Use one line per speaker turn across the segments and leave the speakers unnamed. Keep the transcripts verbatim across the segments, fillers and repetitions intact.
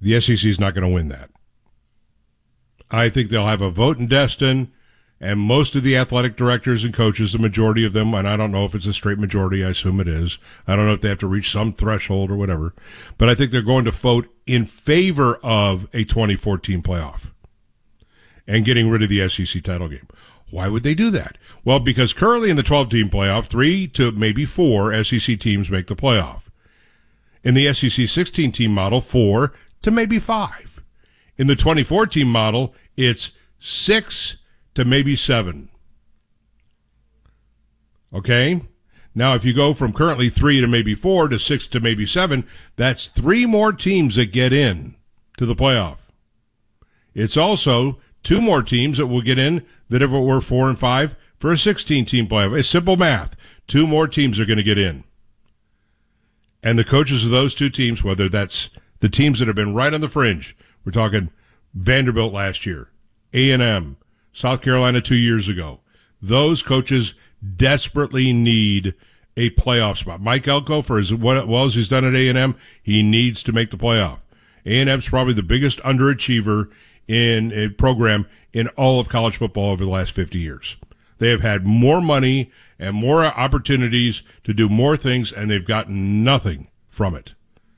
The S E C is not going to win that. I think they'll have a vote in Destin, and most of the athletic directors and coaches, the majority of them, and I don't know if it's a straight majority, I assume it is. I don't know if they have to reach some threshold or whatever, but I think they're going to vote in favor of a twenty fourteen playoff and getting rid of the S E C title game. Why would they do that? Well, because currently in the twelve-team playoff, three to maybe four S E C teams make the playoff. In the S E C sixteen-team model, four to maybe five. In the twenty fourteen model, it's six to maybe seven. Okay? Now, if you go from currently three to maybe four to six to maybe seven, that's three more teams that get in to the playoff. It's also two more teams that will get in than if it were four and five for a sixteen-team playoff. It's simple math. Two more teams are going to get in. And the coaches of those two teams, whether that's the teams that have been right on the fringe, we're talking Vanderbilt last year, A and M, South Carolina two years ago, those coaches desperately need a playoff spot. Mike Elko, for as well as he's done at A and M, he needs to make the playoff. A and M's probably the biggest underachiever in a program in all of college football over the last fifty years. They have had more money and more opportunities to do more things, and they've gotten nothing from it.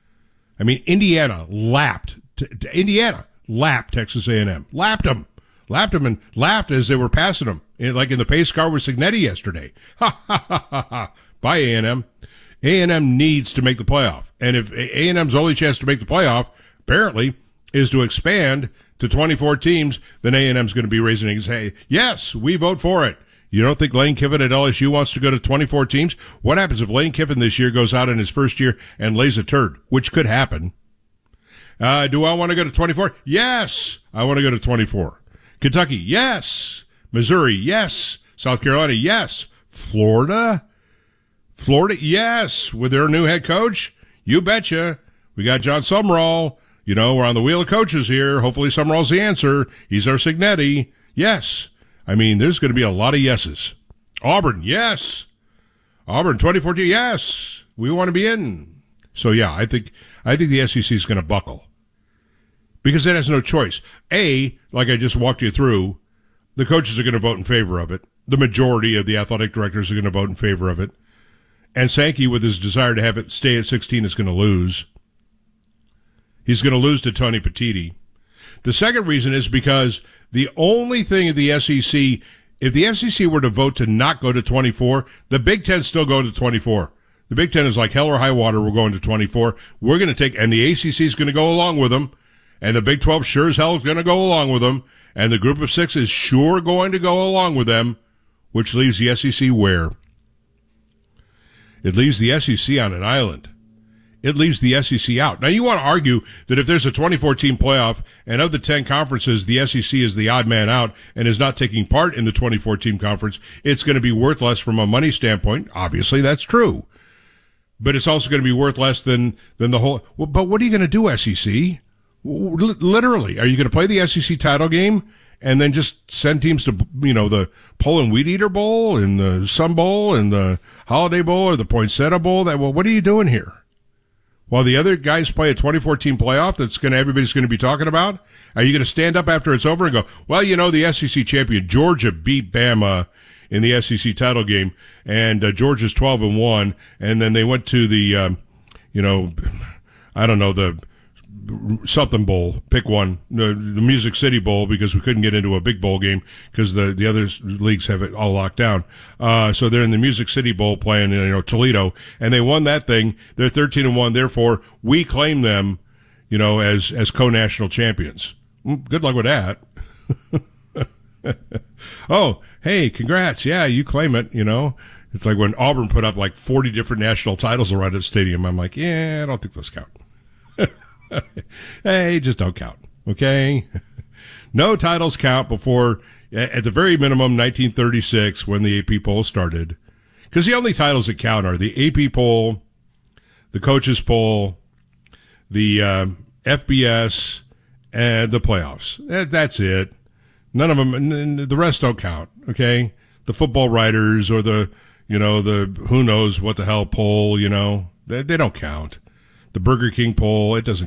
I mean, Indiana lapped, t- t- Indiana lapped Texas A and M. Lapped them. Lapped them and laughed as they were passing them, in, like in the pace car with Signetti yesterday. Ha, ha, ha, ha, ha. Bye, A and M. A and M needs to make the playoff. And if A and M's only chance to make the playoff, apparently, is to expand to twenty-four teams, then A and M's going to be raising his hey, yes, we vote for it. You don't think Lane Kiffin at L S U wants to go to twenty-four teams? What happens if Lane Kiffin this year goes out in his first year and lays a turd, which could happen? Uh, do I want to go to twenty-four? Yes, I want to go to twenty-four. Kentucky, yes. Missouri, yes. South Carolina, yes. Florida? Florida, yes. With their new head coach? You betcha. We got John Sumrall. You know, we're on the wheel of coaches here. Hopefully Sumrall's the answer. He's our Signetti. Yes. I mean, there's going to be a lot of yeses. Auburn, yes. Auburn, twenty fourteen, yes. We want to be in. So, yeah, I think I think the S E C is going to buckle. Because it has no choice. A, like I just walked you through, the coaches are going to vote in favor of it. The majority of the athletic directors are going to vote in favor of it. And Sankey, with his desire to have it stay at sixteen, is going to lose. He's going to lose to Tony Petitti. The second reason is because the only thing of the S E C, if the S E C were to vote to not go to twenty-four, the Big Ten still go to twenty-four. The Big Ten is like hell or high water, we're going to twenty-four. We're going to take, and the A C C is going to go along with them. And the Big twelve sure as hell is going to go along with them. And the group of six is sure going to go along with them, which leaves the S E C where? It leaves the S E C on an island. It leaves the S E C out. Now, you want to argue that if there's a twenty-four team playoff, and of the ten conferences, the S E C is the odd man out and is not taking part in the twenty-four team conference, it's going to be worth less from a money standpoint. Obviously, that's true. But it's also going to be worth less than, than the whole... Well, but what are you going to do, S E C? Literally, are you going to play the S E C title game and then just send teams to, you know, the Poland Wheat Eater Bowl and the Sun Bowl and the Holiday Bowl or the Poinsettia Bowl? That, well, what are you doing here? While the other guys play a twenty-four team playoff that's going to, everybody's going to be talking about? Are you going to stand up after it's over and go, well, you know, the S E C champion, Georgia beat Bama in the S E C title game, and uh, Georgia's twelve and one, and then they went to the, um, you know, I don't know, the something bowl, pick one, the, the Music City Bowl, because we couldn't get into a big bowl game because the, the other leagues have it all locked down. Uh, so they're in the Music City Bowl playing, you know, Toledo, and they won that thing. They're thirteen and one. Therefore, we claim them, you know, as, as co-national champions. Good luck with that. Oh, hey, congrats. Yeah, you claim it, you know. It's like when Auburn put up like forty different national titles around its stadium. I'm like, yeah, I don't think those count. Hey, just don't count, okay? No titles count before, at the very minimum, nineteen thirty-six, when the A P poll started. Because the only titles that count are the A P poll, the coaches poll, the uh, F B S, and the playoffs. That's it. None of them, the rest don't count, okay? The football writers or the, you know, the who knows what the hell poll, you know, they, they don't count. The Burger King poll, it doesn't